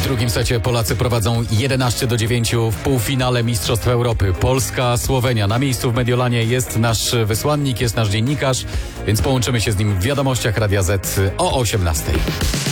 drugim secie Polacy prowadzą 11-9 w półfinale Mistrzostw Europy. Polska, Słowenia. Na miejscu w Mediolanie jest nasz wysłannik, jest nasz dziennikarz, więc połączymy się z nim w wiadomościach Radia Z o 18:00.